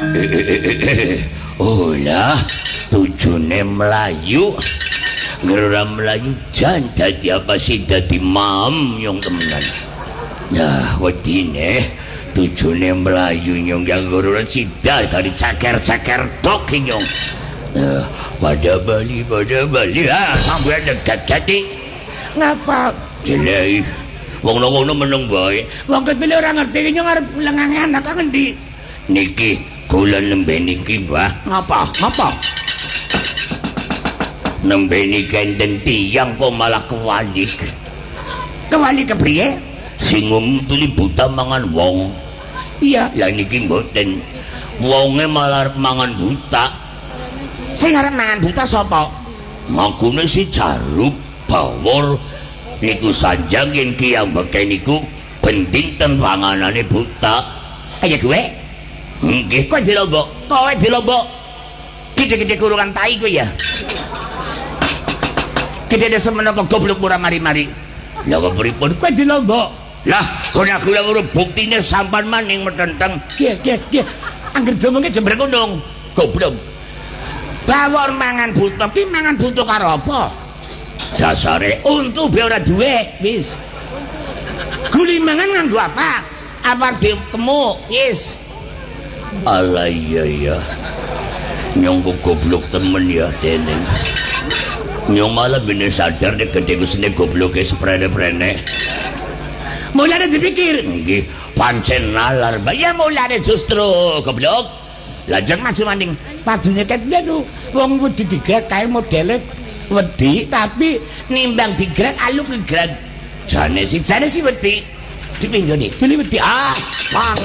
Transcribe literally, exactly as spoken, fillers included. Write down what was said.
Oh lah, tujune melayu. Ngerora melayu jan dadi apa sih dadi mam nyong temenan. Nah, wedine tujune melayu nyong yang ngerora sida dari caker-caker tok nyong. Nah, pada Bali, pada Bali ah, sampai dekat dadi. Ngapa? Jelai. Wong ngono meneng bae. Wong ketele ora ngerti nyong arep lengange anak ngendi. Niki kula nembe niki, Mbah. Ngapa? Ngapa? Nembe niki enten tiyang kok malah kewali. Kewali kepriye? Sing tuli buta mangan wong. Iya, lah niki mboten. Wonge malah arep mangan buta. Sing arep mangan buta sapa? Makune si Jaruk Bawor niku sanjang yen ki ambeke niku penting ten panganane buta. Ayo kowe. Nggih, kowe dilombok. Kowe dilombok. Gede-gede kurungan tai kowe ya. Gede-gede semono kok goblok ora mari-mari. Lah kok pripun kowe dilombok? Lah, kono aku lha weruh buktine sampan maning metenteng. Nggih, nggih, nggih. Angger domonge jembrek undung. Goblok. Bawor mangan buta, ki mangan buta karo apa? Dasare untu be ora duwe, wis. Guli mangan nganggo apa? Apa dikemuk, wis. Alah iya iya. Nyong kok goblok temen ya dene. Nyong malah bener sadar nek gedhe kusine gobloke sprene-prene. Mulane dipikir, nggih, pancen nalar. Ya mulane justru goblok. Lajeng maju maning padune ket lho. Wong wedi digrek kae modele wedi tapi nimbang digrek aluk ngegrek. Jane si jane si wedi. Dipinggone, dili wedi. Ah,